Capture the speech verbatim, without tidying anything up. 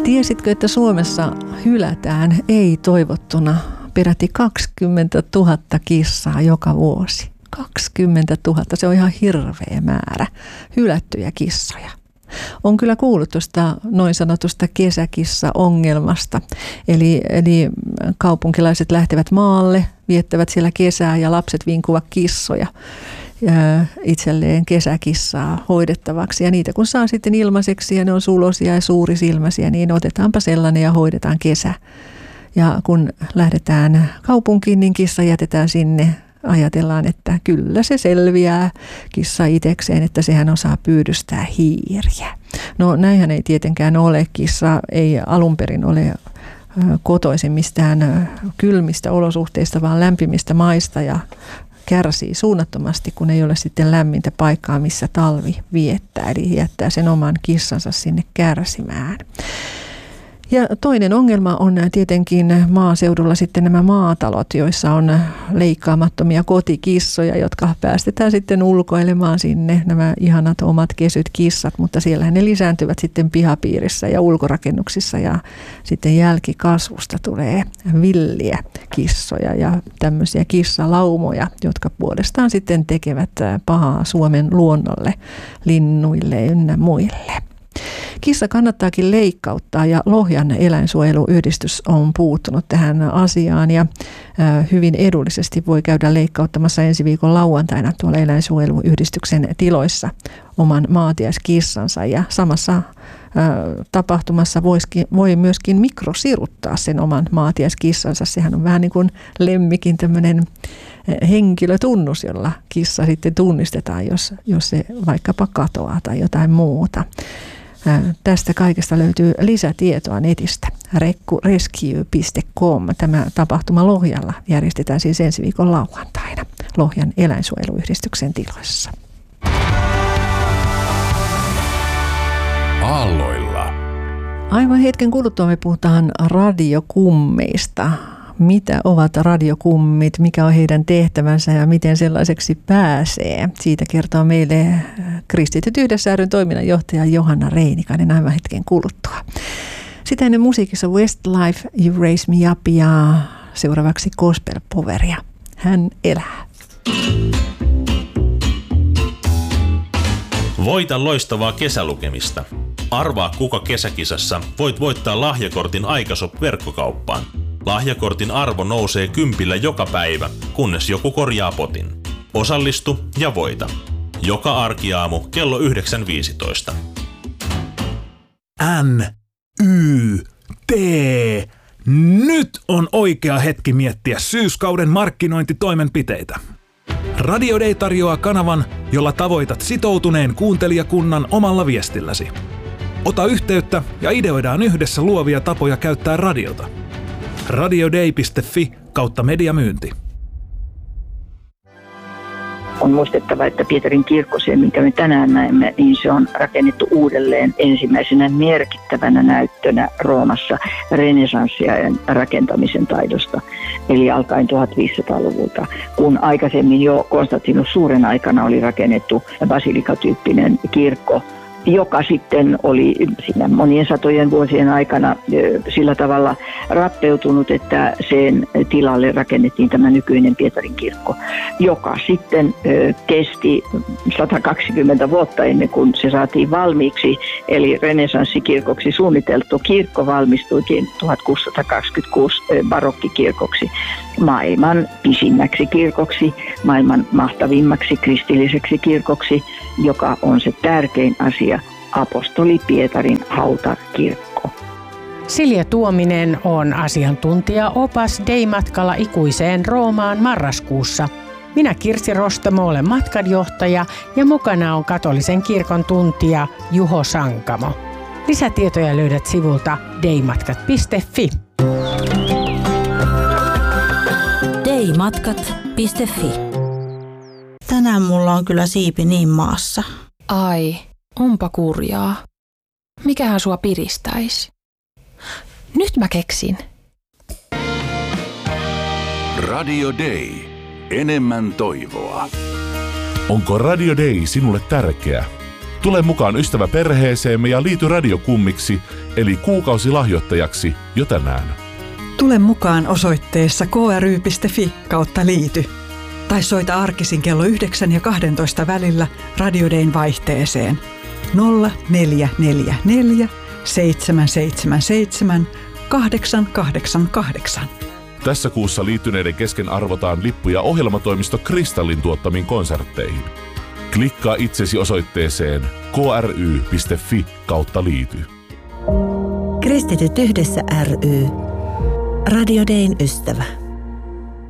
Tiesitkö, että Suomessa hylätään ei-toivottuna peräti kaksikymmentätuhatta kissaa joka vuosi? kaksikymmentätuhatta, se on ihan hirveä määrä hylättyjä kissoja. On kyllä kuullut tuosta noin sanotusta kesäkissa-ongelmasta. Eli, eli kaupunkilaiset lähtevät maalle, viettävät siellä kesää ja lapset vinkuvat kissoja ja itselleen kesäkissaa hoidettavaksi. Ja niitä kun saa sitten ilmaiseksi ja ne on sulosia ja suurisilmäisiä, niin otetaanpa sellainen ja hoidetaan kesä. Ja kun lähdetään kaupunkiin, niin kissa jätetään sinne. Ajatellaan, että kyllä se selviää kissa itsekseen, että sehän osaa pyydystää hiiriä. No näinhän ei tietenkään ole. Kissa ei alun perin ole kotoisin mistään kylmistä olosuhteista, vaan lämpimistä maista ja kärsii suunnattomasti, kun ei ole sitten lämmintä paikkaa, missä talvi viettää. Eli jättää sen oman kissansa sinne kärsimään. Ja toinen ongelma on tietenkin maaseudulla sitten nämä maatalot, joissa on leikkaamattomia kotikissoja, jotka päästetään sitten ulkoilemaan sinne, nämä ihanat omat kesyt kissat, mutta siellähän ne lisääntyvät sitten pihapiirissä ja ulkorakennuksissa ja sitten jälkikasvusta tulee villiä kissoja ja tämmöisiä kissalaumoja, jotka puolestaan sitten tekevät pahaa Suomen luonnolle, linnuille ynnä muille. Kissa kannattaakin leikkauttaa ja Lohjan eläinsuojeluyhdistys on puuttunut tähän asiaan ja hyvin edullisesti voi käydä leikkauttamassa ensi viikon lauantaina tuolla eläinsuojeluyhdistyksen tiloissa oman maatiaiskissansa ja samassa tapahtumassa voi myöskin mikrosiruttaa sen oman maatiaiskissansa. Sehän on vähän niin kuin lemmikin tämmöinen henkilötunnus, jolla kissa sitten tunnistetaan, jos, jos se vaikkapa katoaa tai jotain muuta. Tästä kaikesta löytyy lisätietoa netistä rekku rescue piste com. Tämä tapahtuma Lohjalla järjestetään siis ensi viikon lauantaina Lohjan eläinsuojeluyhdistyksen tiloissa. Aalloilla. Aivan hetken kuluttua me puhutaan radiokummeista. Mitä ovat radiokummit, mikä on heidän tehtävänsä ja miten sellaiseksi pääsee. Siitä kertoo meille Kristityt yhdessä ry:n toiminnanjohtaja Johanna Reinikainen aivan hetken kuluttua. Sitä ennen musiikissa Westlife, You Raise Me Up ja seuraavaksi Gospel Poweria. Hän elää. Voita loistavaa kesälukemista. Arvaa kuka kesäkisassa voit voittaa lahjakortin Aikashop-verkkokauppaan. Lahjakortin arvo nousee kympillä joka päivä, kunnes joku korjaa potin. Osallistu ja voita. Joka arkiaamu kello yhdeksän viisitoista. N, Y, T. Nyt on oikea hetki miettiä syyskauden markkinointitoimenpiteitä. Radio Day tarjoaa kanavan, jolla tavoitat sitoutuneen kuuntelijakunnan omalla viestilläsi. Ota yhteyttä ja ideoidaan yhdessä luovia tapoja käyttää radiota. radioday piste fi kautta mediamyynti. On muistettava, että Pietarin kirkko, se minkä me tänään näemme, niin se on rakennettu uudelleen ensimmäisenä merkittävänä näyttönä Roomassa renesanssiajan rakentamisen taidosta. Eli alkaen tuhatviisisataaluvulta, kun aikaisemmin jo Konstantinus Suuren aikana oli rakennettu basilikatyyppinen kirkko, joka sitten oli siinä monien satojen vuosien aikana sillä tavalla rappeutunut, että sen tilalle rakennettiin tämä nykyinen Pietarin kirkko, joka sitten kesti sata kaksikymmentä vuotta ennen kuin se saatiin valmiiksi, eli renesanssikirkoksi suunniteltu kirkko valmistuikin tuhatkuusisataakaksikymmentäkuusi barokkikirkoksi, maailman pisimmäksi kirkoksi, maailman mahtavimmaksi kristilliseksi kirkoksi, joka on se tärkein asia, apostoli Pietarin hautakirkko. Silja Tuominen on asiantuntija opas Day-matkalla ikuiseen Roomaan marraskuussa. Minä Kirsi Rostamo olen matkanjohtaja ja mukana on katolisen kirkon tuntija Juho Sankamo. Lisätietoja löydät sivulta daymatkat piste fi. daymatkat piste fi. Tänään mulla on kyllä siipi niin maassa. Ai, onpa kurjaa. Mikähän sua piristäisi? Nyt mä keksin. Radio Day. Enemmän toivoa. Onko Radio Day sinulle tärkeä? Tule mukaan ystäväperheeseemme ja liity radiokummiksi, eli kuukausilahjoittajaksi jo tänään. Tule mukaan osoitteessa k r y piste f i kautta liity. Tai soita arkisin kello yhdeksän ja kahdentoista välillä Radio Dayn vaihteeseen nolla neljä neljä neljä seitsemän seitsemän seitsemän kahdeksan kahdeksan kahdeksan. Tässä kuussa liittyneiden kesken arvotaan lippuja ohjelmatoimisto Kristallin tuottamiin konsertteihin. Klikkaa itsesi osoitteeseen k r y piste f i kautta liity. Kristityt yhdessä ry. Radio Dayn ystävä.